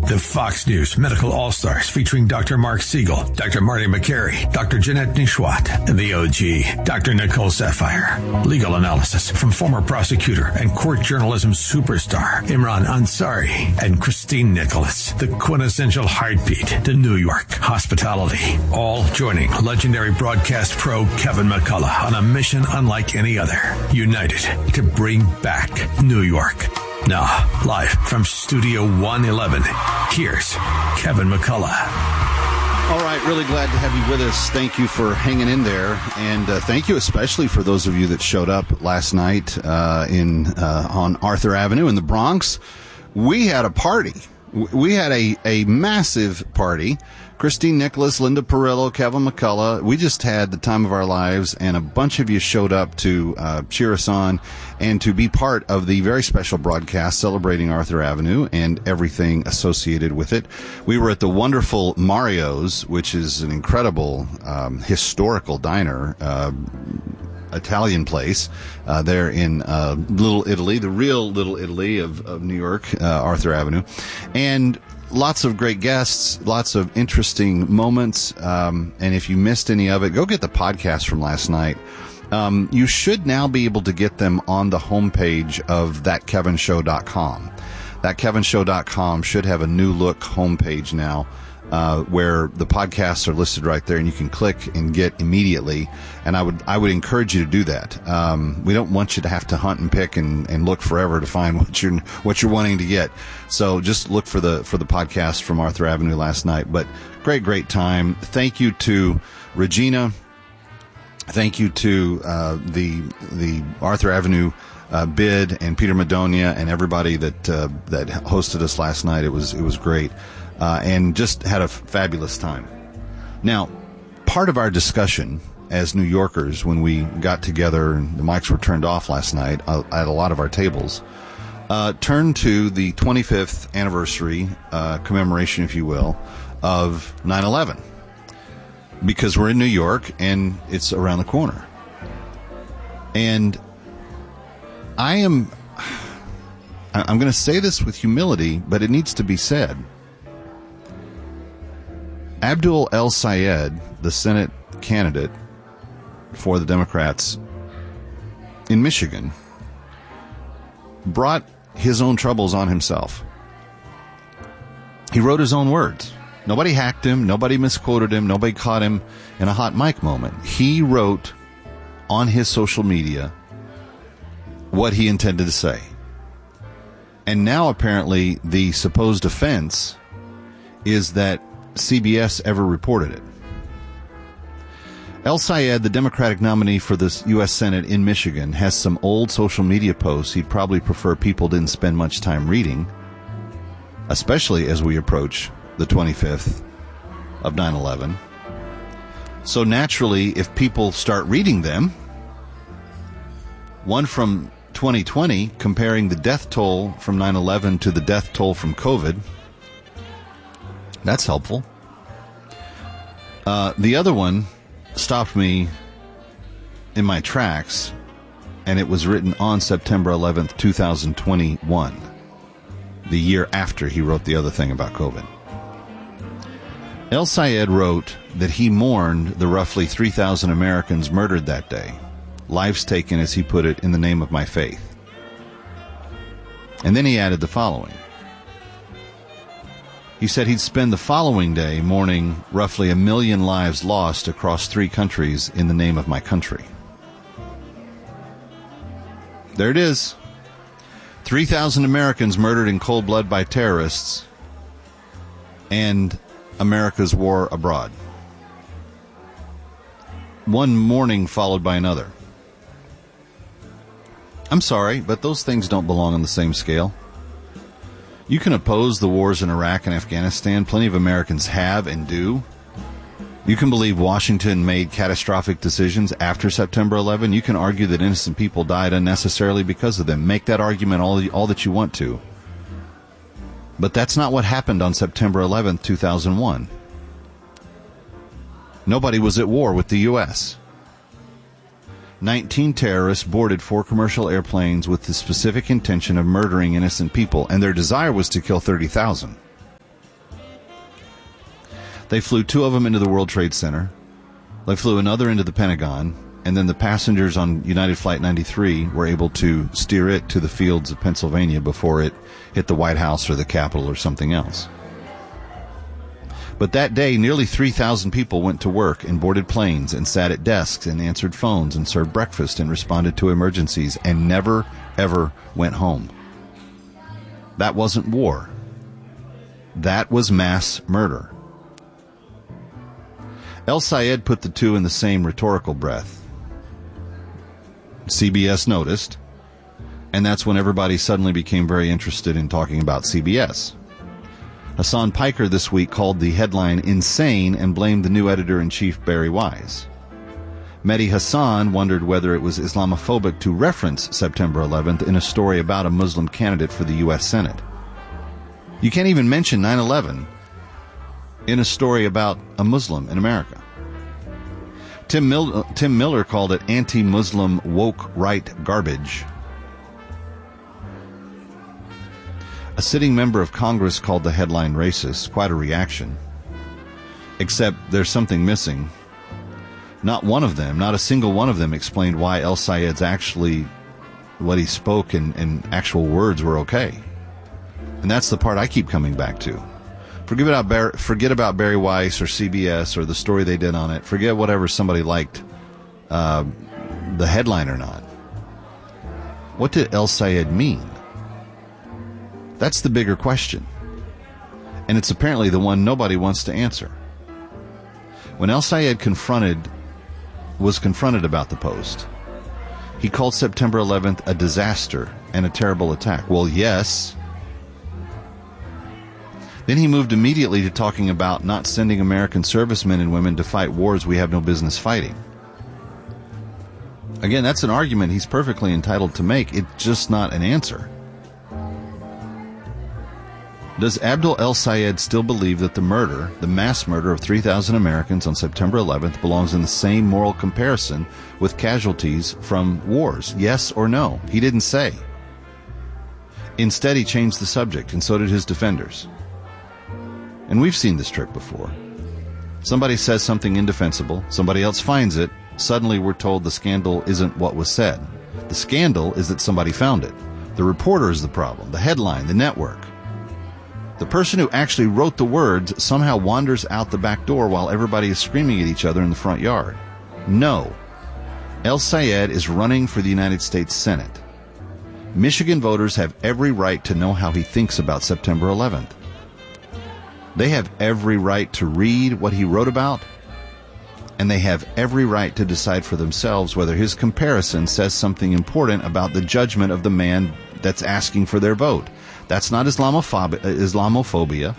The Fox News Medical All-Stars featuring Dr. Mark Siegel, Dr. Marty McCary, Dr. Jeanette Nishwat, and the OG, Dr. Nicole Sapphire. Legal analysis from former prosecutor and court journalism superstar Imran Ansari and Christine Nicholas. The quintessential heartbeat to New York hospitality. All joining legendary broadcast pro Kevin McCullough on a mission unlike any other. United to bring back New York. Now, live from Studio 111, here's Kevin McCullough. All right, really glad to have you with us. Thank you for hanging in there, and thank you especially for those of you that showed up last night on Arthur Avenue in the Bronx. We had a party. We had a massive party. Christine Nicholas, Linda Perillo, Kevin McCullough. We just had the time of our lives, and a bunch of you showed up to cheer us on and to be part of the very special broadcast celebrating Arthur Avenue and everything associated with it. We were at the wonderful Mario's, which is an incredible historical diner, Italian place there in Little Italy, the real Little Italy of New York, Arthur Avenue. And lots of great guests, lots of interesting moments. And if you missed any of it, go get the podcast from last night. You should now be able to get them on the homepage of thatkevinshow.com. Thatkevinshow.com should have a new look homepage now, where the podcasts are listed right there, and you can click and get immediately. And I would encourage you to do that. We don't want you to have to hunt and pick and look forever to find what you're wanting to get. So just look for the podcast from Arthur Avenue last night. But great time. Thank you to Regina. Thank you to the Arthur Avenue bid and Peter Madonia and everybody that hosted us last night. It was great. And just had a fabulous time. Now, part of our discussion as New Yorkers when we got together and the mics were turned off last night at a lot of our tables, turned to the 25th anniversary commemoration, if you will, of 9/11. Because we're in New York and it's around the corner. And I'm going to say this with humility, but it needs to be said. Abdul El-Sayed, the Senate candidate for the Democrats in Michigan, brought his own troubles on himself. He wrote his own words. Nobody hacked him. Nobody misquoted him. Nobody caught him in a hot mic moment. He wrote on his social media what he intended to say. And now apparently the supposed offense is that CBS ever reported it. El-Sayed, the Democratic nominee for the U.S. Senate in Michigan, has some old social media posts he'd probably prefer people didn't spend much time reading, especially as we approach the 25th of 9/11. So naturally, if people start reading them, one from 2020 comparing the death toll from 9/11 to the death toll from COVID, that's helpful. The other one stopped me in my tracks, and it was written on September 11th, 2021, the year after he wrote the other thing about COVID. El-Sayed wrote that he mourned the roughly 3,000 Americans murdered that day, lives taken, as he put it, in the name of my faith. And then he added the following. He said he'd spend the following day mourning roughly 1 million lives lost across 3 countries in the name of my country. There it is. 3,000 Americans murdered in cold blood by terrorists, and America's war abroad. One mourning followed by another. I'm sorry, but those things don't belong on the same scale. You can oppose the wars in Iraq and Afghanistan. Plenty of Americans have and do. You can believe Washington made catastrophic decisions after September 11. You can argue that innocent people died unnecessarily because of them. Make that argument all that you want to. But that's not what happened on September 11th, 2001. Nobody was at war with the U.S. 19 terrorists boarded 4 commercial airplanes with the specific intention of murdering innocent people, and their desire was to kill 30,000. They flew 2 of them into the World Trade Center. They flew another into the Pentagon. And then the passengers on United Flight 93 were able to steer it to the fields of Pennsylvania before it hit the White House or the Capitol or something else. But that day, nearly 3,000 people went to work and boarded planes and sat at desks and answered phones and served breakfast and responded to emergencies and never, ever went home. That wasn't war. That was mass murder. El-Sayed put the two in the same rhetorical breath. CBS noticed, and that's when everybody suddenly became very interested in talking about CBS. Hassan Piker this week called the headline insane and blamed the new editor-in-chief Barry Wise. Mehdi Hassan wondered whether it was Islamophobic to reference September 11th in a story about a Muslim candidate for the U.S. Senate. You can't even mention 9/11 in a story about a Muslim in America. Tim Miller called it anti-Muslim woke right garbage. A sitting member of Congress called the headline racist. Quite a reaction. Except there's something missing. Not one of them, not a single one of them explained why El-Sayed's actually, what he spoke in actual words were okay. And that's the part I keep coming back to. Forget about Barry Weiss or CBS or the story they did on it. Forget whatever somebody liked, the headline or not. What did El-Sayed mean? That's the bigger question. And it's apparently the one nobody wants to answer. When El-Sayed was confronted about the post, he called September 11th a disaster and a terrible attack. Well, yes. Then he moved immediately to talking about not sending American servicemen and women to fight wars we have no business fighting. Again, that's an argument he's perfectly entitled to make. It's just not an answer. Does Abdul El-Sayed still believe that the mass murder of 3,000 Americans on September 11th belongs in the same moral comparison with casualties from wars? Yes or no? He didn't say. Instead, he changed the subject, and so did his defenders. And we've seen this trick before. Somebody says something indefensible, somebody else finds it, suddenly we're told the scandal isn't what was said. The scandal is that somebody found it. The reporter is the problem, the headline, the network. The person who actually wrote the words somehow wanders out the back door while everybody is screaming at each other in the front yard. No. El-Sayed is running for the United States Senate. Michigan voters have every right to know how he thinks about September 11th. They have every right to read what he wrote about, and they have every right to decide for themselves whether his comparison says something important about the judgment of the man that's asking for their vote. That's not Islamophobia.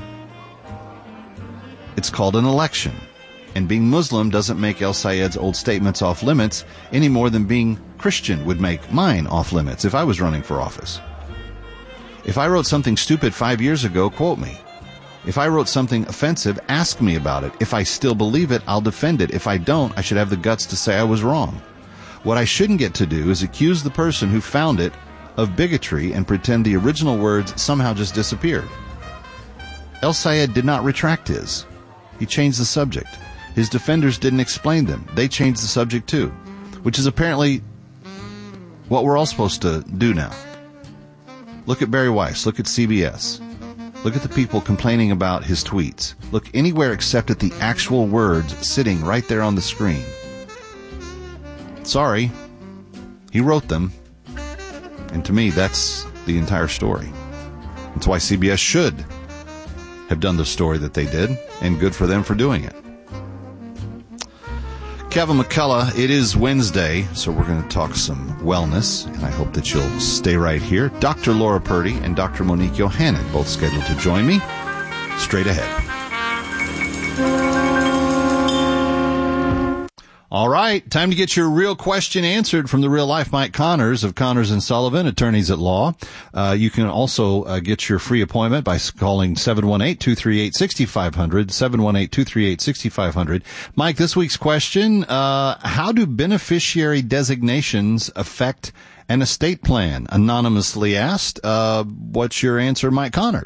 It's called an election. And being Muslim doesn't make El-Sayed's old statements off limits any more than being Christian would make mine off limits if I was running for office. If I wrote something stupid 5 years ago, quote me. If I wrote something offensive, ask me about it. If I still believe it, I'll defend it. If I don't, I should have the guts to say I was wrong. What I shouldn't get to do is accuse the person who found it of bigotry and pretend the original words somehow just disappeared. El-Sayed did not retract his. He changed the subject. His defenders didn't explain them. They changed the subject too, which is apparently what we're all supposed to do now. Look at Barry Weiss. Look at CBS. Look at the people complaining about his tweets. Look anywhere except at the actual words sitting right there on the screen. Sorry, he wrote them. And to me, that's the entire story. That's why CBS should have done the story that they did, and good for them for doing it. Kevin McCullough, it is Wednesday, so we're going to talk some wellness, and I hope that you'll stay right here. Dr. Laura Purdy and Dr. Monique Yohannan, both scheduled to join me straight ahead. All right, time to get your real question answered from the real life Mike Connors of Connors & Sullivan, attorneys at law. You can also get your free appointment by calling 718-238-6500, 718-238-6500. Mike, this week's question, how do beneficiary designations affect an estate plan? Anonymously asked. What's your answer, Mike Connors?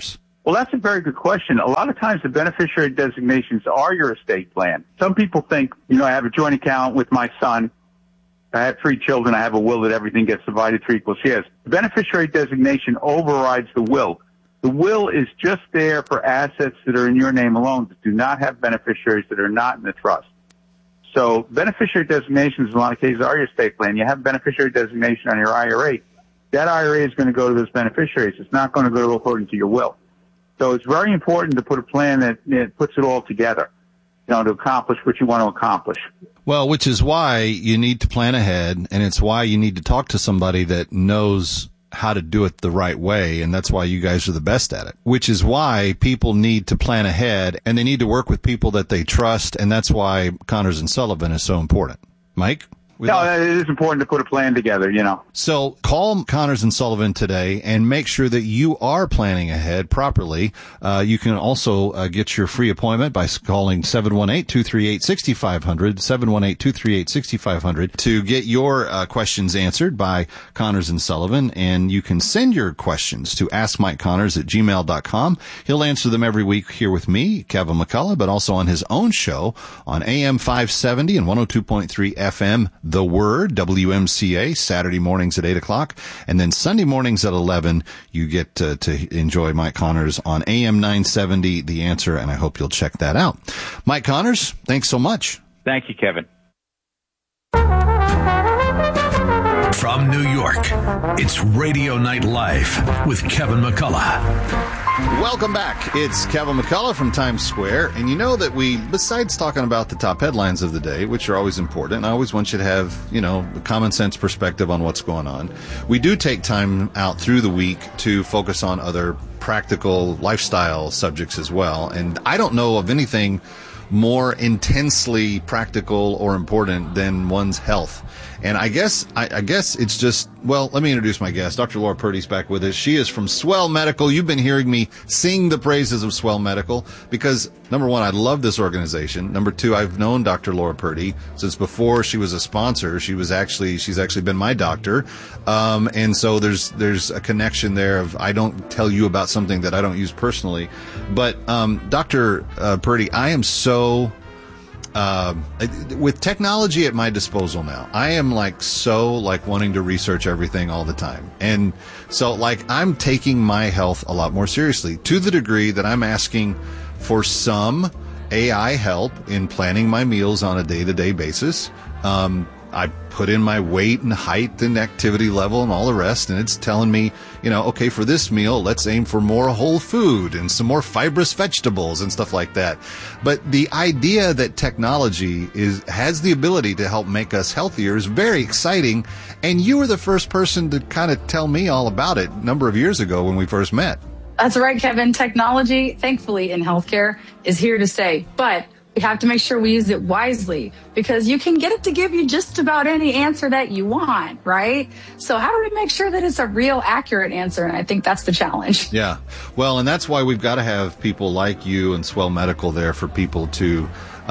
Well, that's a very good question. A lot of times the beneficiary designations are your estate plan. Some people think, I have a joint account with my son. I have 3 children. I have a will that everything gets divided 3 equal shares. The beneficiary designation overrides the will. The will is just there for assets that are in your name alone that do not have beneficiaries that are not in the trust. So beneficiary designations in a lot of cases are your estate plan. You have beneficiary designation on your IRA. That IRA is going to go to those beneficiaries. It's not going to go according to your will. So it's very important to put a plan that puts it all together, to accomplish what you want to accomplish. Well, which is why you need to plan ahead, and it's why you need to talk to somebody that knows how to do it the right way, and that's why you guys are the best at it, which is why people need to plan ahead, and they need to work with people that they trust, and that's why Connors and Sullivan is so important. Mike? No, it is important to put a plan together, So call Connors and Sullivan today and make sure that you are planning ahead properly. You can also get your free appointment by calling 718-238-6500, 718-238-6500 to get your questions answered by Connors and Sullivan. And you can send your questions to askmikeconnors@gmail.com. He'll answer them every week here with me, Kevin McCullough, but also on his own show on AM 570 and 102.3 FM. The Word, WMCA, Saturday mornings at 8 o'clock. And then Sunday mornings at 11, you get to enjoy Mike Connors on AM 970, The Answer, and I hope you'll check that out. Mike Connors, thanks so much. Thank you, Kevin. From New York, it's Radio Night Live with Kevin McCullough. Welcome back. It's Kevin McCullough from Times Square. And you know that we, besides talking about the top headlines of the day, which are always important, I always want you to have, a common sense perspective on what's going on. We do take time out through the week to focus on other practical lifestyle subjects as well. And I don't know of anything more intensely practical or important than one's health. And I guess it's just, well, let me introduce my guest. Dr. Laura Purdy's back with us. She is from Swell Medical. You've been hearing me sing the praises of Swell Medical because, number one, I love this organization. Number two, I've known Dr. Laura Purdy since before she was a sponsor. She's actually been my doctor. And so there's a connection there of I don't tell you about something that I don't use personally. But Dr. Purdy, I am so with technology at my disposal now, I am wanting to research everything all the time. And so I'm taking my health a lot more seriously to the degree that I'm asking for some AI help in planning my meals on a day-to-day basis. I put in my weight and height and activity level and all the rest, and it's telling me, okay, for this meal, let's aim for more whole food and some more fibrous vegetables and stuff like that. But the idea that technology has the ability to help make us healthier is very exciting, and you were the first person to kind of tell me all about it a number of years ago when we first met. That's right, Kevin. Technology, thankfully, in healthcare is here to stay, but we have to make sure we use it wisely because you can get it to give you just about any answer that you want, right? So how do we make sure that it's a real accurate answer? And I think that's the challenge. Yeah. Well, and that's why we've got to have people like you and Swell Medical there for people to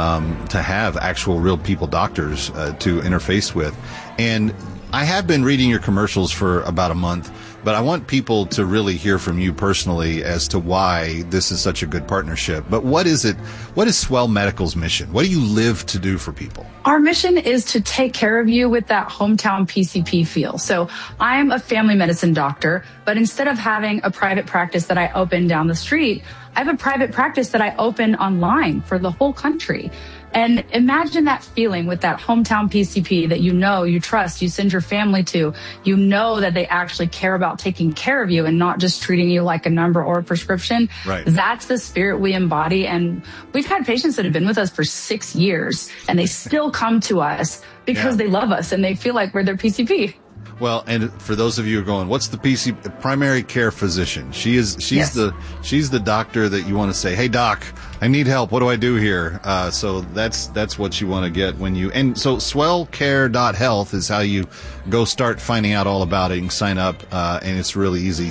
have actual real people doctors to interface with. And I have been reading your commercials for about a month, but I want people to really hear from you personally as to why this is such a good partnership. But what is it? What is Swell Medical's mission? What do you live to do for people? Our mission is to take care of you with that hometown PCP feel. So I'm a family medicine doctor, but instead of having a private practice that I open down the street, I have a private practice that I open online for the whole country. And imagine that feeling with that hometown PCP that you trust, you send your family to, that they actually care about taking care of you and not just treating you like a number or a prescription. Right. That's the spirit we embody. And we've had patients that have been with us for 6 years and they still come to us because they love us and they feel like we're their PCP. Well, and for those of you who are going, what's the primary care physician? She's the doctor that you want to say, hey doc, I need help. What do I do here? So that's what you want to get and so swellcare.health is how you go start finding out all about it. You can sign up, and it's really easy.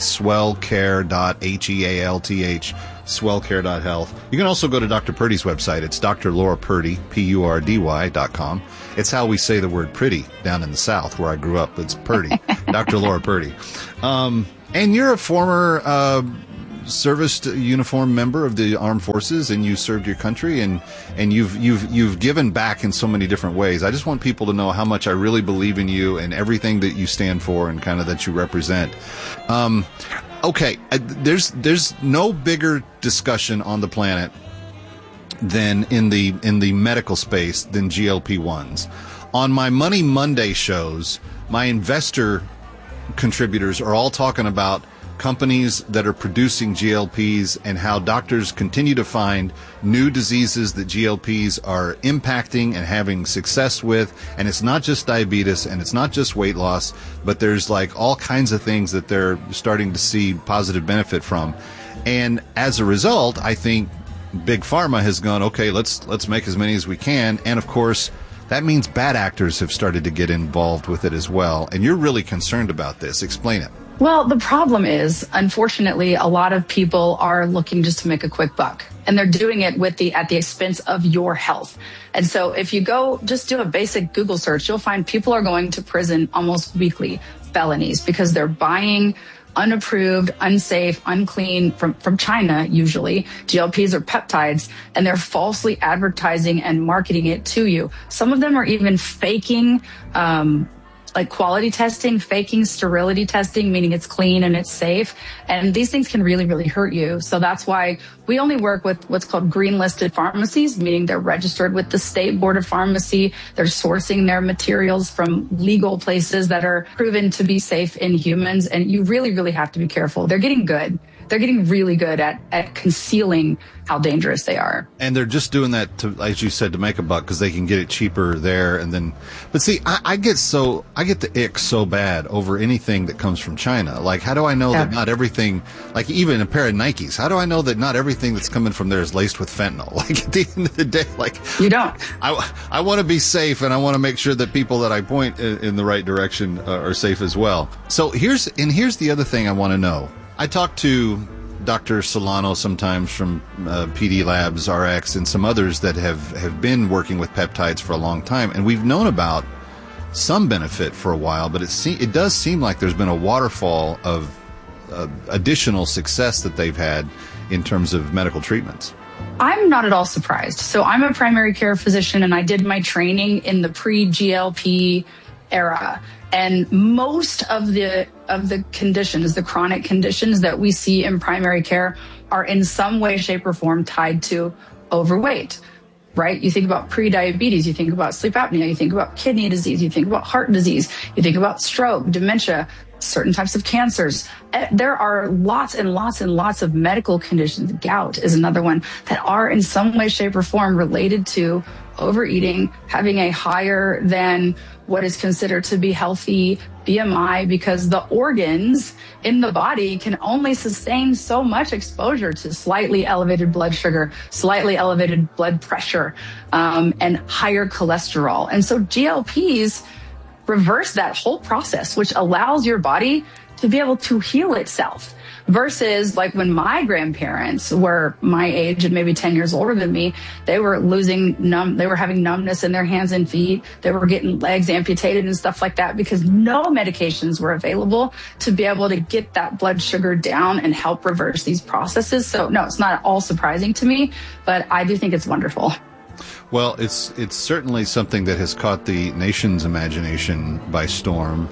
Swellcare.health, swellcare.health. You can also go to Dr. Purdy's website. It's Dr. Laura Purdy, PURDY.com. It's how we say the word pretty down in the South where I grew up. It's Purdy, Dr. Laura Purdy. And you're a former serviced uniformed member of the armed forces, and you served your country, and you've given back in so many different ways. I just want people to know how much I really believe in you and everything that you stand for and kind of that you represent. Okay, there's no bigger discussion on the planet than in the medical space than GLP-1s. On my Money Monday shows, my investor contributors are all talking about companies that are producing GLPs and how doctors continue to find new diseases that GLPs are impacting and having success with. And it's not just diabetes and it's not just weight loss, but there's like all kinds of things that they're starting to see positive benefit from. And as a result, I think Big Pharma has gone, okay, let's make as many as we can. And of course, that means bad actors have started to get involved with it as well. And you're really concerned about this. Explain it. Well, the problem is, unfortunately, a lot of people are looking just to make a quick buck, and they're doing it at the expense of your health. And so if you go just do a basic Google search, you'll find people are going to prison almost weekly, felonies, because they're buying unapproved, unsafe, unclean from China, usually GLPs or peptides, and they're falsely advertising and marketing it to you. Some of them are even faking like quality testing, faking sterility testing, meaning it's clean and it's safe. And these things can really, really hurt you. So that's why we only work with what's called green listed pharmacies, meaning they're registered with the State Board of Pharmacy. They're sourcing their materials from legal places that are proven to be safe in humans. And you really, really have to be careful. They're getting good. They're getting really good at concealing how dangerous they are. And they're just doing that to, as you said, to make a buck because they can get it cheaper there. And then, but see, I get the ick so bad over anything that comes from China. Like, how do I know that not everything, like even a pair of Nikes, how do I know that not everything that's coming from there is laced with fentanyl? Like at the end of the day, like you don't. I want to be safe, and I want to make sure that people that I point in the right direction are safe as well. So here's the other thing I want to know. I talk to Dr. Solano sometimes from PD Labs RX and some others that have been working with peptides for a long time, and we've known about some benefit for a while, but it does seem like there's been a waterfall of additional success that they've had in terms of medical treatments. I'm not at all surprised. So I'm a primary care physician, and I did my training in the pre-GLP era. And most of the conditions, the chronic conditions that we see in primary care are in some way, shape, or form tied to overweight, right? You think about pre-diabetes, you think about sleep apnea, you think about kidney disease, you think about heart disease, you think about stroke, dementia, certain types of cancers. There are lots and lots and lots of medical conditions. Gout is another one that are in some way, shape, or form related to overeating, having a higher than what is considered to be healthy BMI, because the organs in the body can only sustain so much exposure to slightly elevated blood sugar, slightly elevated blood pressure, and higher cholesterol. And so GLPs reverse that whole process, which allows your body to be able to heal itself. Versus like when my grandparents were my age and maybe 10 years older than me, they were they were having numbness in their hands and feet. They were getting legs amputated and stuff like that because no medications were available to be able to get that blood sugar down and help reverse these processes. So no, it's not at all surprising to me, but I do think it's wonderful. Well, it's certainly something that has caught the nation's imagination by storm.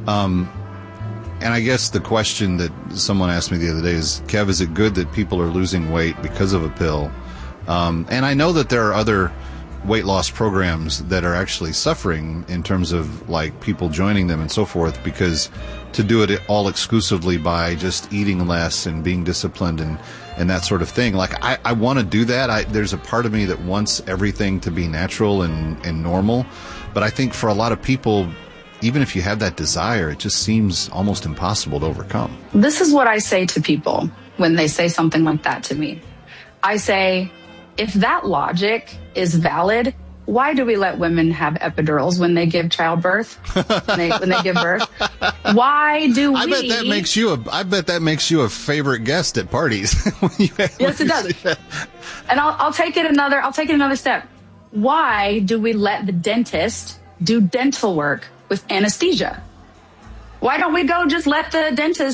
And I guess the question that someone asked me the other day is, Kev, is it good that people are losing weight because of a pill? And I know that there are other weight loss programs that are actually suffering in terms of like people joining them and so forth, because to do it all exclusively by just eating less and being disciplined and that sort of thing. Like I want to do that. There's a part of me that wants everything to be natural and normal. But I think for a lot of people, even if you have that desire, it just seems almost impossible to overcome. This is what I say to people when they say something like that to me. I say, if that logic is valid, why do we let women have epidurals when they give childbirth? when they give birth? Why do we? I bet that makes you a favorite guest at parties. Yes, it does. And I'll take it another step. Why do we let the dentist do dental work with anesthesia? Why don't we go just let the dentist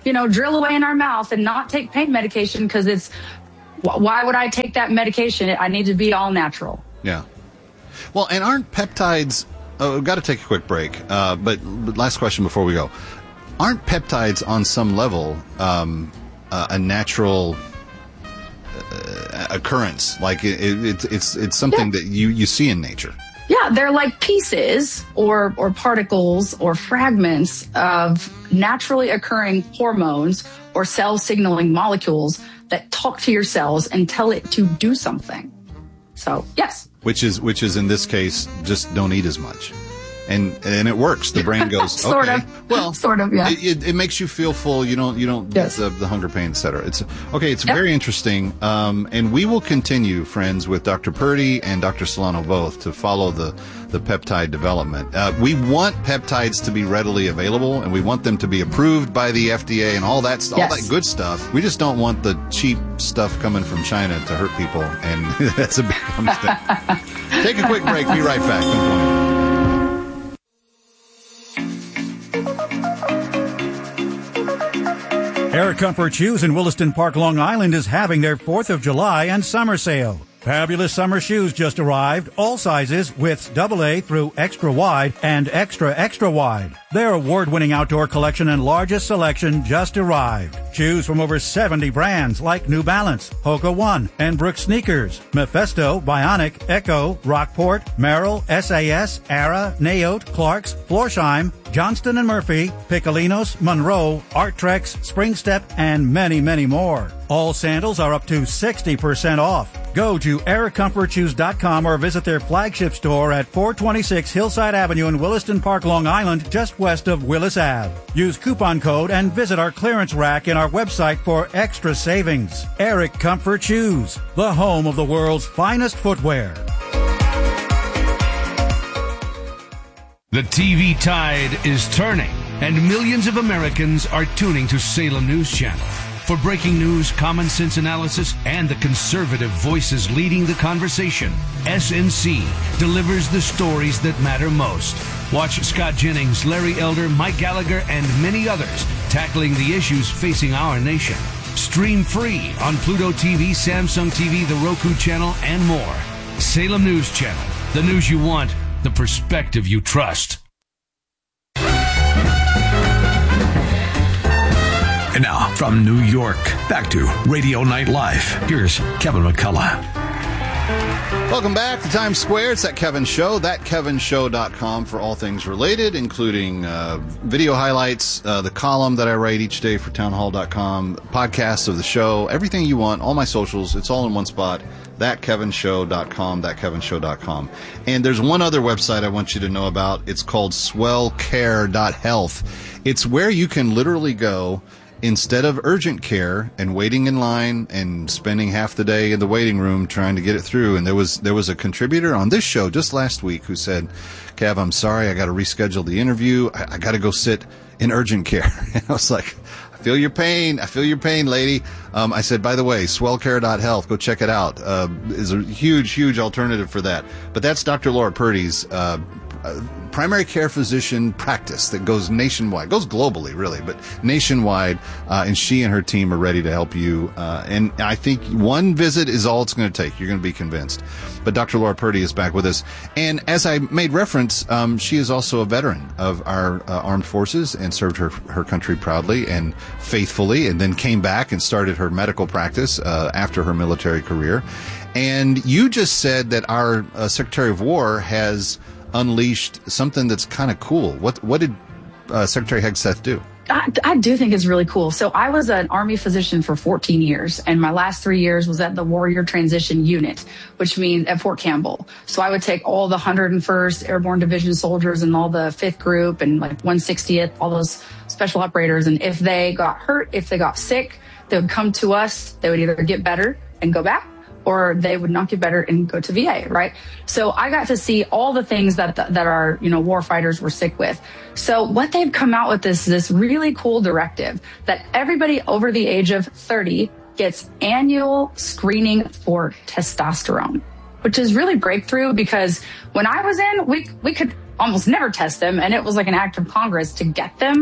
drill away in our mouth and not take pain medication because why would I take that medication? I need to be all natural. Yeah. Well, and aren't peptides, we've got to take a quick break, but last question before we go. Aren't peptides on some level a natural occurrence? Like it's something that you see in nature. Yeah, they're like pieces or particles or fragments of naturally occurring hormones or cell signaling molecules that talk to your cells and tell it to do something. So, yes. Which is in this case, just don't eat as much. And it works. The brain goes, sort okay. of. Well, sort of, yeah. It makes you feel full. You don't yes. get the hunger pain, et cetera. It's very interesting. And we will continue, friends, with Dr. Purdy and Dr. Solano both to follow the peptide development. We want peptides to be readily available, and we want them to be approved by the FDA and all that good stuff. We just don't want the cheap stuff coming from China to hurt people, and that's a big mistake. Take a quick break. Be right back. Don't go anywhere. Air Comfort Shoes in Williston Park, Long Island is having their 4th of July and summer sale. Fabulous summer shoes just arrived, all sizes, widths AA through extra wide and extra wide. Their award-winning outdoor collection and largest selection just arrived. Shoes from over 70 brands like New Balance, Hoka One, and Brooks Sneakers, Mephisto, Bionic, Echo, Rockport, Merrill, SAS, Ara, Naote, Clarks, Florsheim, Johnston & Murphy, Piccolinos, Monroe, Arttrex, Spring Step, and many, many more. All sandals are up to 60% off. Go to aircomfortshoes.com or visit their flagship store at 426 Hillside Avenue in Williston Park, Long Island, just west of Willis Ave. Use coupon code and visit our clearance rack in our website for extra savings. Eric Comfort Shoes, the home of the world's finest footwear. The TV tide is turning, and millions of Americans are tuning to Salem News Channel. For breaking news, common sense analysis, and the conservative voices leading the conversation, SNC delivers the stories that matter most. Watch Scott Jennings, Larry Elder, Mike Gallagher, and many others tackling the issues facing our nation. Stream free on Pluto TV, Samsung TV, the Roku channel, and more. Salem News Channel. The news you want, the perspective you trust. And now, from New York, back to Radio Night Live. Here's Kevin McCullough. Welcome back to Times Square. It's That Kevin Show, thatkevinshow.com for all things related, including video highlights, the column that I write each day for townhall.com, podcasts of the show, everything you want, all my socials. It's all in one spot, thatkevinshow.com, thatkevinshow.com. And there's one other website I want you to know about. It's called swellcare.health. It's where you can literally go instead of urgent care and waiting in line and spending half the day in the waiting room trying to get it through. And there was a contributor on this show just last week who said, Kev, I'm sorry, I got to reschedule the interview. I got to go sit in urgent care. And I was like, I feel your pain, lady. I said, by the way, swellcare.health, go check it out. Is a huge alternative for that. But that's Dr. Laura Purdy's primary care physician practice that goes nationwide, goes globally really, but nationwide, and she and her team are ready to help you. And I think one visit is all it's going to take. You're going to be convinced. But Dr. Laura Purdy is back with us. And as I made reference, she is also a veteran of our armed forces and served her country proudly and faithfully, and then came back and started her medical practice after her military career. And you just said that our Secretary of War has unleashed something that's kind of cool. What did Secretary Hegseth do? I do think it's really cool. So I was an Army physician for 14 years, and my last 3 years was at the Warrior Transition Unit, which means at Fort Campbell. So I would take all the 101st Airborne Division soldiers and all the 5th Group and like 160th, all those special operators. And if they got hurt, if they got sick, they would come to us. They would either get better and go back, or they would not get better and go to VA, right? So I got to see all the things that our, war fighters were sick with. So what they've come out with is this really cool directive that everybody over the age of 30 gets annual screening for testosterone, which is really breakthrough because when I was in, we could almost never test them. And it was like an act of Congress to get them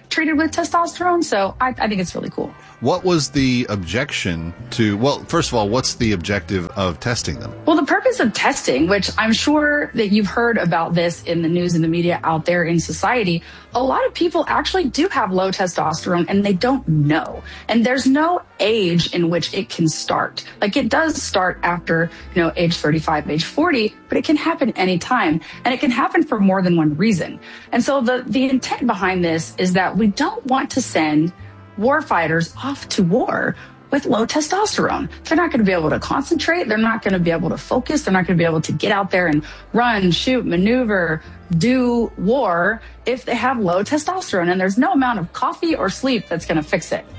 treated with testosterone. So I think it's really cool. What was the objection to, well, first of all, what's the objective of testing them? Well, the purpose of testing, which I'm sure that you've heard about this in the news and the media out there in society, a lot of people actually do have low testosterone and they don't know. And there's no age in which it can start. Like it does start after, age 35, age 40, but it can happen anytime. And it can happen for more than one reason. And so the intent behind this is that we don't want to send war fighters off to war with low testosterone. They're not going to be able to concentrate. They're not going to be able to focus. They're not going to be able to get out there and run, shoot, maneuver, do war if they have low testosterone. And there's no amount of coffee or sleep that's going to fix it.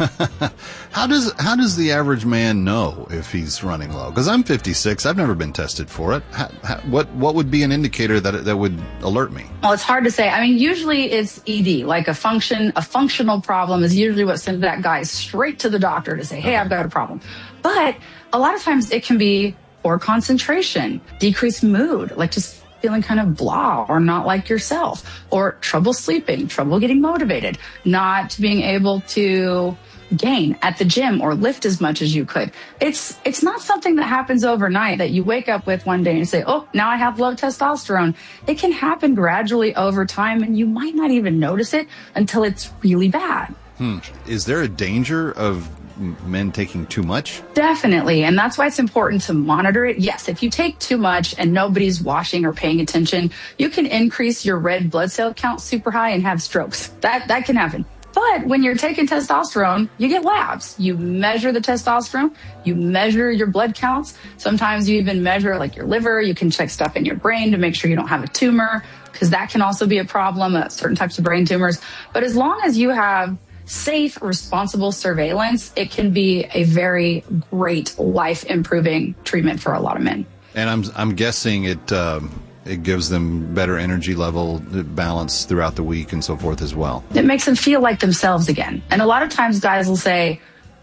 How does the average man know if he's running low? Because I'm 56. I've never been tested for it. What would be an indicator that would alert me? Well, it's hard to say. I mean, usually it's ED, like a functional problem is usually what sends that guy straight to the doctor to say, hey, I've got a problem. But a lot of times it can be poor concentration, decreased mood, like just feeling kind of blah or not like yourself, or trouble sleeping, trouble getting motivated, not being able to gain at the gym or lift as much as you could. It's not something that happens overnight that you wake up with one day and say, oh, now I have low testosterone. It can happen gradually over time and you might not even notice it until it's really bad. Is there a danger of men taking too much? Definitely. And that's why it's important to monitor it. Yes, if you take too much and nobody's watching or paying attention, you can increase your red blood cell count super high and have strokes. That can happen. But when you're taking testosterone, you get labs. You measure the testosterone, you measure your blood counts. Sometimes you even measure like your liver. You can check stuff in your brain to make sure you don't have a tumor, because that can also be a problem, certain types of brain tumors. But as long as you have safe, responsible surveillance, it can be a very great life-improving treatment for a lot of men. And I'm guessing it gives them better energy level balance throughout the week and so forth as well. It makes them feel like themselves again. And a lot of times guys will say,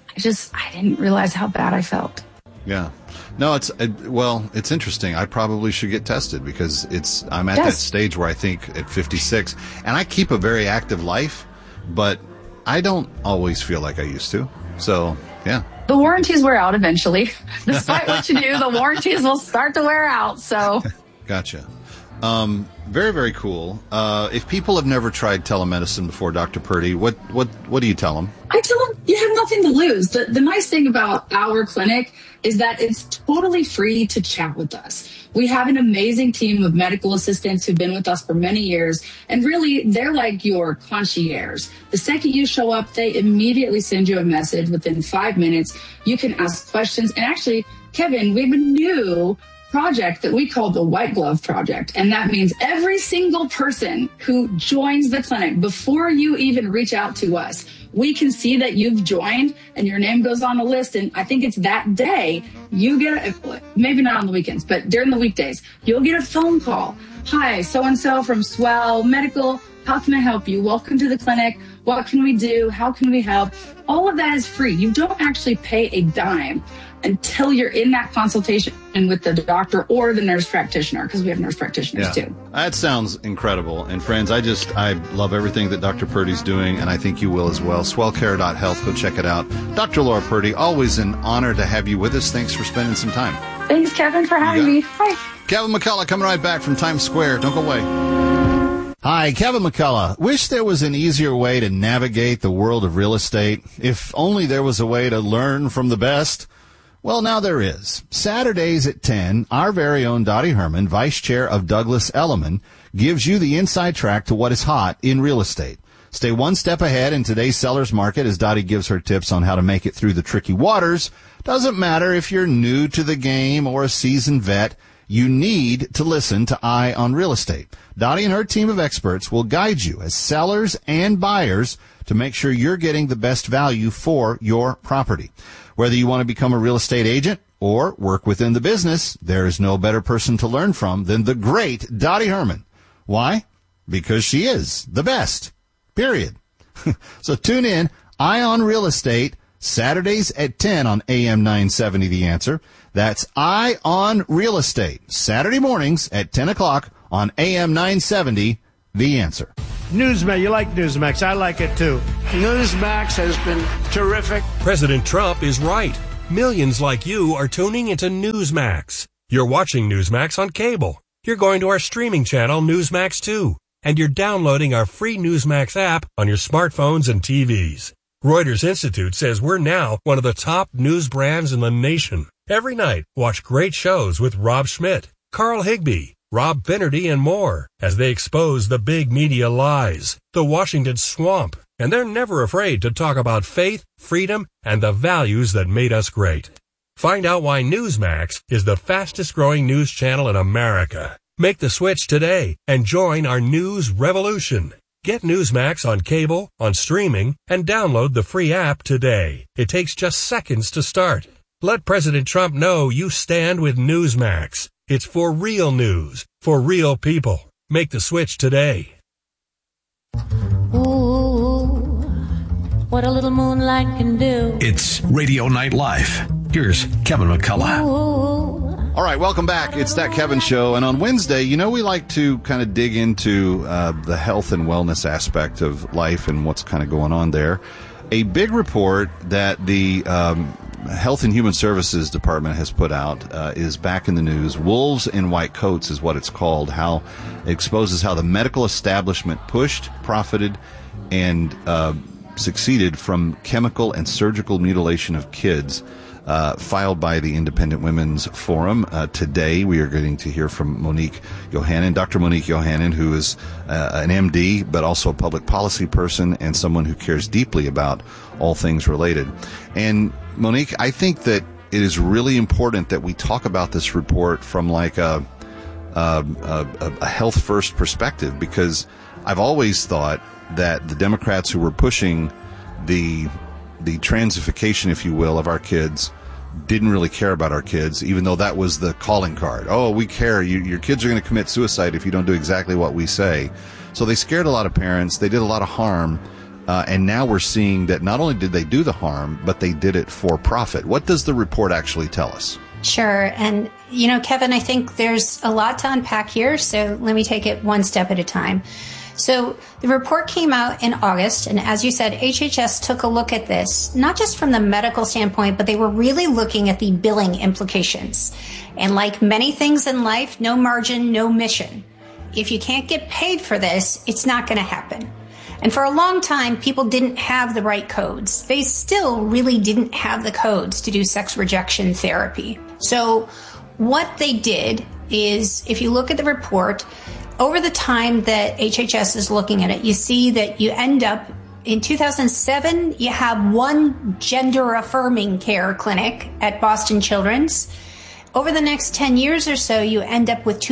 I didn't realize how bad I felt. Yeah. No, it's interesting. I probably should get tested because I'm at that stage where I think at 56, and I keep a very active life, but I don't always feel like I used to. So, yeah. The warranties wear out eventually. Despite what you do, the warranties will start to wear out. So, gotcha. Very, very cool. If people have never tried telemedicine before, Dr. Purdy, what do you tell them? I tell them you have nothing to lose. The nice thing about our clinic is that it's totally free to chat with us. We have an amazing team of medical assistants who've been with us for many years, and really, they're like your concierge. The second you show up, they immediately send you a message within 5 minutes. You can ask questions. And actually, Kevin, we have a new project that we call the White Glove Project. And that means every single person who joins the clinic, before you even reach out to us, we can see that you've joined and your name goes on a list. And I think it's that day you get, maybe not on the weekends, but during the weekdays, you'll get a phone call. Hi, so-and-so from Swell Medical. How can I help you? Welcome to the clinic. What can we do? How can we help? All of that is free. You don't actually pay a dime until you're in that consultation with the doctor or the nurse practitioner, because we have nurse practitioners too. That sounds incredible. And friends, I love everything that Dr. Purdy's doing, and I think you will as well. Swellcare.health, go check it out. Dr. Laura Purdy, always an honor to have you with us. Thanks for spending some time. Thanks, Kevin, for having me. Bye. Kevin McCullough coming right back from Times Square. Don't go away. Hi, Kevin McCullough. Wish there was an easier way to navigate the world of real estate. If only there was a way to learn from the best. Well, now there is. Saturdays at 10, our very own Dottie Herman, Vice Chair of Douglas Elliman, gives you the inside track to what is hot in real estate. Stay one step ahead in today's seller's market as Dottie gives her tips on how to make it through the tricky waters. Doesn't matter if you're new to the game or a seasoned vet, you need to listen to Eye on Real Estate. Dottie and her team of experts will guide you as sellers and buyers to make sure you're getting the best value for your property. Whether you want to become a real estate agent or work within the business, there is no better person to learn from than the great Dottie Herman. Why? Because she is the best. Period. So tune in, Eye on Real Estate, Saturdays at 10 on AM 970 The Answer. That's Eye on Real Estate, Saturday mornings at 10 o'clock on AM 970 The Answer. Newsmax, you like Newsmax. I like it too. Newsmax has been terrific. President Trump is right. Millions like you are tuning into Newsmax. You're watching Newsmax on cable. You're going to our streaming channel, Newsmax 2. And you're downloading our free Newsmax app on your smartphones and TVs. Reuters Institute says we're now one of the top news brands in the nation. Every night, watch great shows with Rob Schmidt, Carl Higbie, Rob Finnerty, and more as they expose the big media lies, the Washington swamp, and they're never afraid to talk about faith, freedom, and the values that made us great. Find out why Newsmax is the fastest growing news channel in America. Make the switch today and join our news revolution. Get Newsmax on cable, on streaming, and download the free app today. It takes just seconds to start. Let President Trump know you stand with Newsmax. It's for real news, for real people. Make the switch today. Ooh, what a little moonlight can do. It's Radio Night Live. Here's Kevin McCullough. Ooh. All right, welcome back. It's That Kevin Show. And on Wednesday, we like to kind of dig into the health and wellness aspect of life and what's kind of going on there. A big report that the Health and Human Services Department has put out is back in the news. Wolves in White Coats is what it's called. How it exposes how the medical establishment pushed, profited, and succeeded from chemical and surgical mutilation of kids. Filed by the Independent Women's Forum. Today, we are getting to hear from Monique Yohannan, Dr. Monique Yohannan, who is an MD, but also a public policy person and someone who cares deeply about all things related. And Monique, I think that it is really important that we talk about this report from like a health first perspective, because I've always thought that the Democrats who were pushing the transification, if you will, of our kids didn't really care about our kids, even though that was the calling card. Oh, we care. Your kids are going to commit suicide if you don't do exactly what we say. So they scared a lot of parents. They did a lot of harm. And now we're seeing that not only did they do the harm, but they did it for profit. What does the report actually tell us? Sure. And, Kevin, I think there's a lot to unpack here. So let me take it one step at a time. So the report came out in August, and as you said, HHS took a look at this, not just from the medical standpoint, but they were really looking at the billing implications. And like many things in life, no margin, no mission. If you can't get paid for this, it's not going to happen. And for a long time, people didn't have the right codes. They still really didn't have the codes to do sex rejection therapy. So what they did is, if you look at the report, over the time that HHS is looking at it, you see that you end up, in 2007, you have one gender-affirming care clinic at Boston Children's. Over the next 10 years or so, you end up with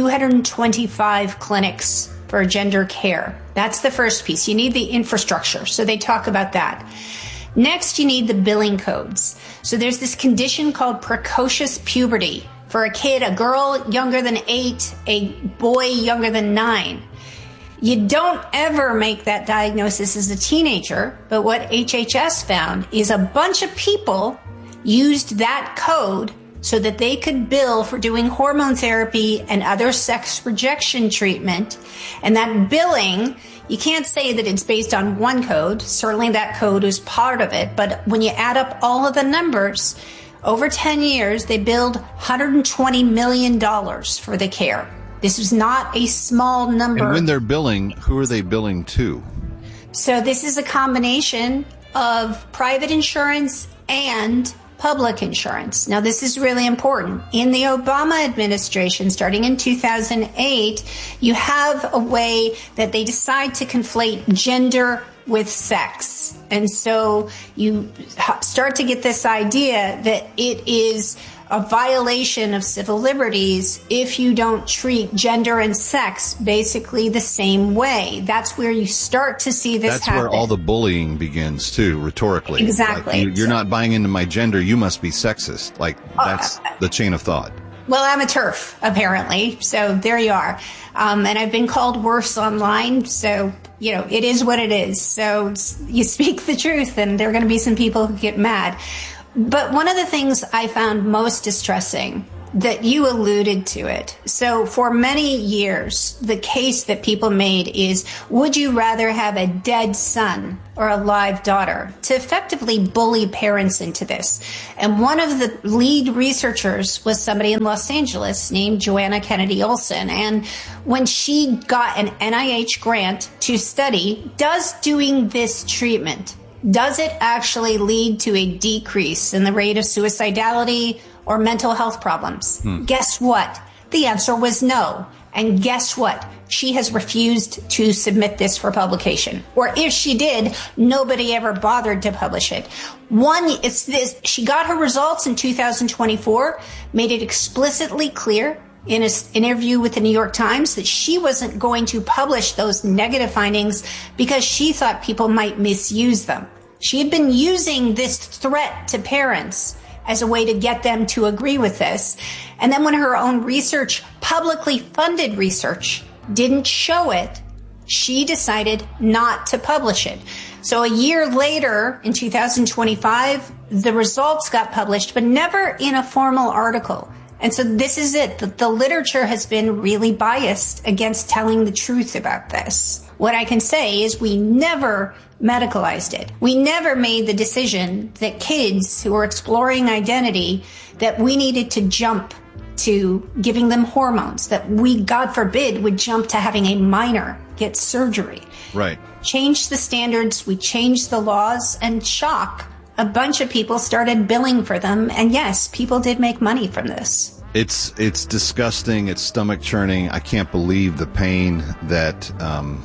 225 clinics for gender care. That's the first piece. You need the infrastructure, so they talk about that. Next, you need the billing codes. So there's this condition called precocious puberty. For a kid, a girl younger than 8, a boy younger than 9. You don't ever make that diagnosis as a teenager, but what HHS found is a bunch of people used that code so that they could bill for doing hormone therapy and other sex rejection treatment. And that billing, you can't say that it's based on one code. Certainly that code is part of it, but when you add up all of the numbers, over 10 years, they billed $120 million for the care. This was not a small number. And when they're billing, who are they billing to? So this is a combination of private insurance and public insurance. Now, this is really important. In the Obama administration, starting in 2008, you have a way that they decide to conflate gender with sex. And so you start to get this idea that it is a violation of civil liberties if you don't treat gender and sex basically the same way. That's where you start to see this happen. That's where all the bullying begins, too, rhetorically. Exactly. Like, you're not buying into my gender, you must be sexist. Like, that's the chain of thought. Well, I'm a TERF, apparently, so there you are. And I've been called worse online, so, it is what it is. So you speak the truth, and there are going to be some people who get mad. But one of the things I found most distressing that you alluded to it. So for many years, the case that people made is, would you rather have a dead son or a live daughter, to effectively bully parents into this? And one of the lead researchers was somebody in Los Angeles named Joanna Kennedy Olson. And when she got an NIH grant to study, does doing this treatment, does it actually lead to a decrease in the rate of suicidality or mental health problems? Guess what? The answer was no. And guess what? She has refused to submit this for publication. Or if she did, nobody ever bothered to publish it. One, it's this. She got her results in 2024, made it explicitly clear in an interview with the New York Times that she wasn't going to publish those negative findings because she thought people might misuse them. She had been using this threat to parents as a way to get them to agree with this. And then when her own research, publicly funded research, didn't show it, she decided not to publish it. So a year later, in 2025, the results got published, but never in a formal article. And so this is it. The literature has been really biased against telling the truth about this. What I can say is we never medicalized it. We never made the decision that kids who are exploring identity, that we needed to jump to giving them hormones, that we, God forbid, would jump to having a minor get surgery. Right. Change the standards, we changed the laws, and shock. A bunch of people started billing for them, and yes, people did make money from this. It's disgusting. It's stomach churning. I can't believe the pain that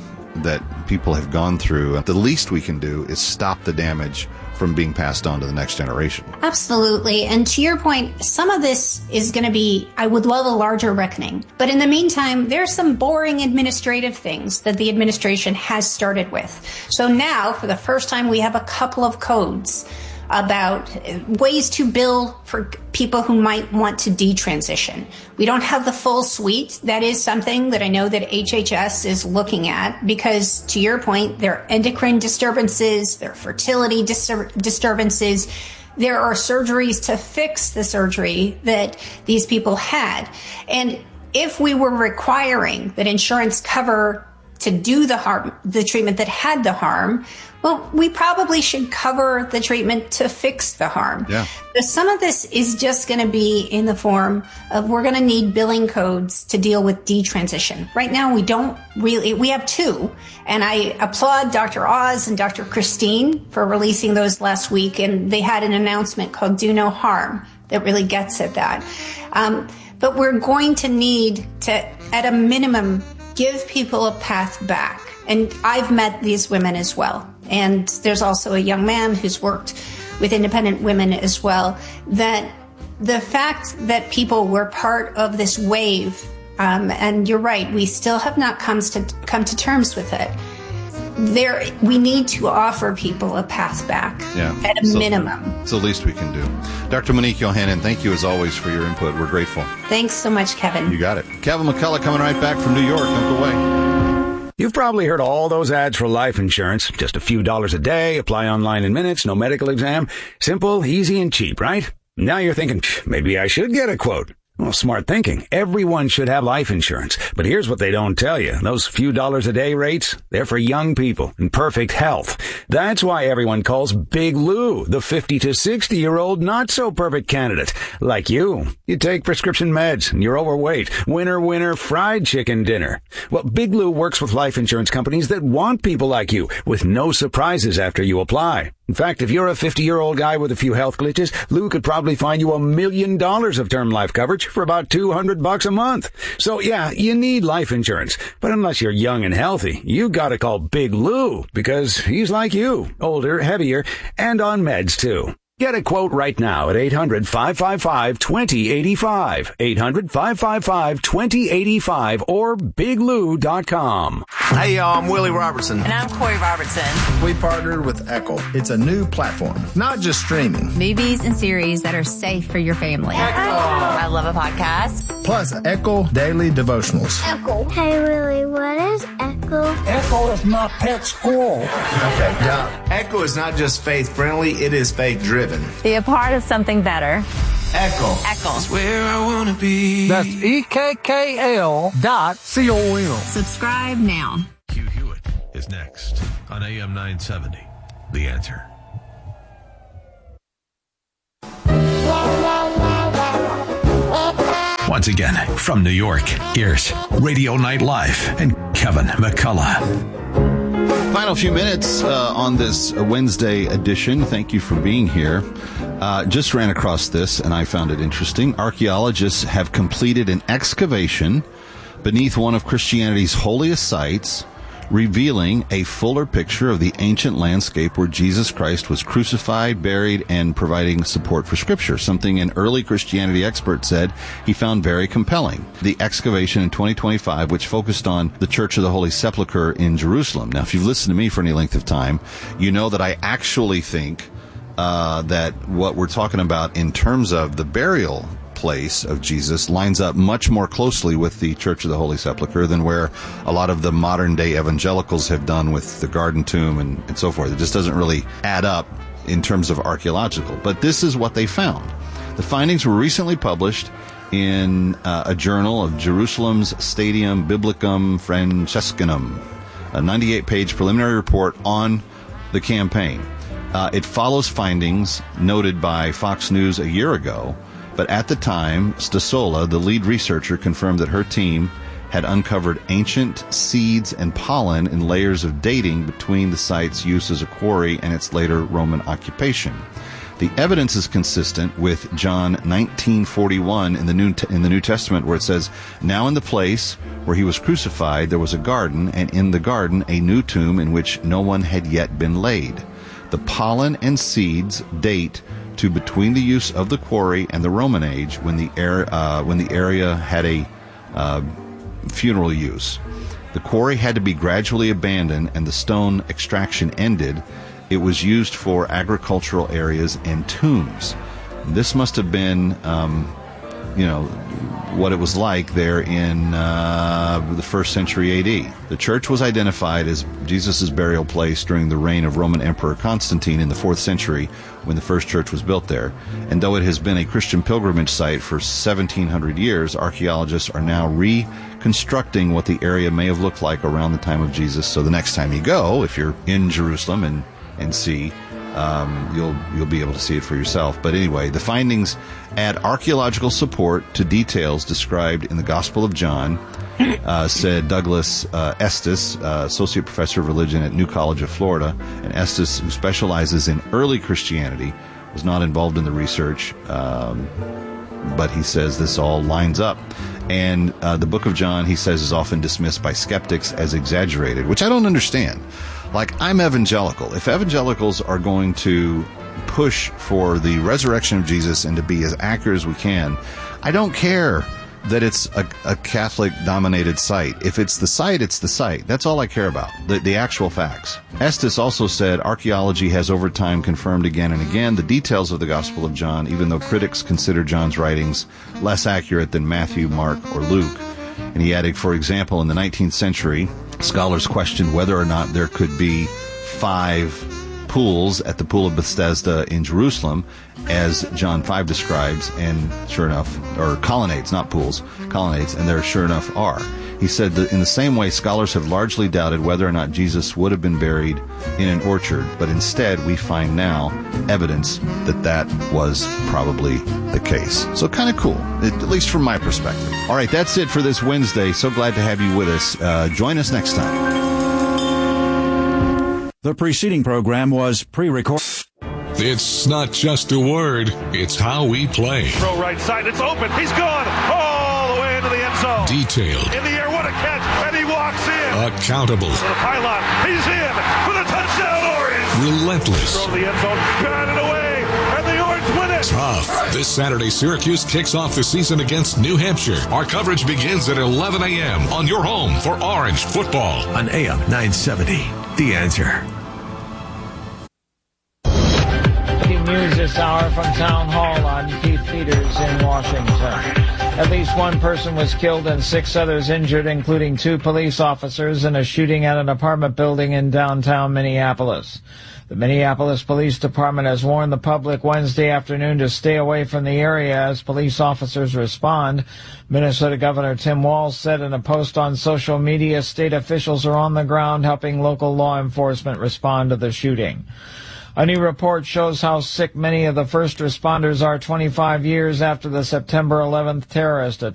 people have gone through. The least we can do is stop the damage from being passed on to the next generation. Absolutely. And to your point, some of this is going to be, I would love a larger reckoning. But in the meantime, there's some boring administrative things that the administration has started with. So now, for the first time, we have a couple of codes about ways to bill for people who might want to detransition. We don't have the full suite. That is something that I know that HHS is looking at because, to your point, there are endocrine disturbances, there are fertility disturbances, there are surgeries to fix the surgery that these people had. And if we were requiring that insurance cover to do the harm, the treatment that had the harm, well, we probably should cover the treatment to fix the harm. Yeah. So some of this is just going to be in the form of we're going to need billing codes to deal with detransition. Right now, we have two. And I applaud Dr. Oz and Dr. Christine for releasing those last week. And they had an announcement called Do No Harm that really gets at that. But we're going to need to, at a minimum, give people a path back. And I've met these women as well. And there's also a young man who's worked with independent women as well. That the fact that people were part of this wave, and you're right, we still have not come to terms with it. We need to offer people a path back at a minimum. It's the least we can do. Dr. Monique Yohannan, thank you as always for your input. We're grateful. Thanks so much, Kevin. You got it. Kevin McCullough coming right back from New York. Don't go away. You've probably heard all those ads for life insurance. Just a few dollars a day, apply online in minutes, no medical exam. Simple, easy, and cheap, right? Now you're thinking, maybe I should get a quote. Well, smart thinking. Everyone should have life insurance. But here's what they don't tell you. Those few dollars a day rates, they're for young people in perfect health. That's why everyone calls Big Lou the 50 to 60-year-old not-so-perfect candidate. Like you. You take prescription meds and you're overweight. Winner, fried chicken dinner. Well, Big Lou works with life insurance companies that want people like you with no surprises after you apply. In fact, if you're a 50-year-old guy with a few health glitches, Lou could probably find you $1 million of term life coverage for about $200 a month. So yeah, you need life insurance. But unless you're young and healthy, you gotta call Big Lou because he's like you, older, heavier, and on meds too. Get a quote right now at 800-555-2085, 800-555-2085, or biglou.com. Hey, y'all, I'm Willie Robertson. And I'm Corey Robertson. We partnered with Echo. It's a new platform, not just streaming. Movies and series that are safe for your family. Echo. I love a podcast. Plus, Echo Daily Devotionals. Echo. Hey, Willie, what is Echo? Echo is my pet squirrel. Okay, now, Echo is not just faith-friendly, it is faith-driven. Be a part of something better. Echo. That's where I want to be. That's EKKL.com. Subscribe now. Hugh Hewitt is next on AM 970. The Answer. Once again, from New York, here's Radio Night Live and Kevin McCullough. Final few minutes on this Wednesday edition. Thank you for being here. Just ran across this, and I found it interesting. Archaeologists have completed an excavation beneath one of Christianity's holiest sites, revealing a fuller picture of the ancient landscape where Jesus Christ was crucified, buried, and providing support for Scripture, something an early Christianity expert said he found very compelling. The excavation in 2025, which focused on the Church of the Holy Sepulchre in Jerusalem. Now, if you've listened to me for any length of time, you know that I actually think that what we're talking about in terms of the burial place of Jesus lines up much more closely with the Church of the Holy Sepulchre than where a lot of the modern day evangelicals have done with the Garden Tomb and so forth. It just doesn't really add up in terms of archaeological. But this is what they found. The findings were recently published in a journal of Jerusalem's Stadium Biblicum Francescanum, a 98-page preliminary report on the campaign. It follows findings noted by Fox News a year ago. But at the time, Stasola, the lead researcher, confirmed that her team had uncovered ancient seeds and pollen in layers of dating between the site's use as a quarry and its later Roman occupation. The evidence is consistent with John 19:41 in the New Testament, where it says, "Now in the place where he was crucified there was a garden, and in the garden a new tomb in which no one had yet been laid. The pollen and seeds date to between the use of the quarry and the Roman age, when the area had a funeral use. The quarry had to be gradually abandoned and the stone extraction ended. It was used for agricultural areas and tombs." This must have been, what it was like there in the 1st century A.D. The church was identified as Jesus' burial place during the reign of Roman Emperor Constantine in the 4th century, when the first church was built there. And though it has been a Christian pilgrimage site for 1,700 years, archaeologists are now reconstructing what the area may have looked like around the time of Jesus. So the next time you go, if you're in Jerusalem and see, you'll be able to see it for yourself. But anyway, the findings add archaeological support to details described in the Gospel of John, said Douglas Estes, associate professor of religion at New College of Florida. And Estes, who specializes in early Christianity, was not involved in the research, but he says this all lines up. And the book of John, he says, is often dismissed by skeptics as exaggerated, which I don't understand. Like, I'm evangelical. If evangelicals are going to push for the resurrection of Jesus and to be as accurate as we can, I don't care that it's a Catholic-dominated site. If it's the site, it's the site. That's all I care about, the actual facts. Estes also said archaeology has over time confirmed again and again the details of the Gospel of John, even though critics consider John's writings less accurate than Matthew, Mark, or Luke. And he added, for example, in the 19th century, scholars questioned whether or not there could be 5 pools at the Pool of Bethesda in Jerusalem, as John 5 describes, and sure enough, or colonnades, not pools, colonnades, and there sure enough are. He said that in the same way, scholars have largely doubted whether or not Jesus would have been buried in an orchard, but instead we find now evidence that that was probably the case. So kind of cool, at least from my perspective. All right, that's it for this Wednesday. So glad to have you with us. Join us next time. The preceding program was pre-recorded. It's not just a word, it's how we play. Throw right side, it's open, he's gone all the way into the end zone. Detailed. In the air, what a catch, and he walks in. Accountable. For the pylon, he's in for the touchdown, Orange. Relentless. Throw the end zone, got it away, and the Orange win it. Tough. This Saturday, Syracuse kicks off the season against New Hampshire. Our coverage begins at 11 a.m. on your home for Orange football. On AM 970, The Answer. News this hour from Town Hall on Keith Peters in Washington. At least one person was killed and 6 others injured, including 2 police officers in a shooting at an apartment building in downtown Minneapolis. The Minneapolis Police Department has warned the public Wednesday afternoon to stay away from the area as police officers respond. Minnesota Governor Tim Walz said in a post on social media state officials are on the ground helping local law enforcement respond to the shooting. A new report shows how sick many of the first responders are 25 years after the September 11th terrorist attack.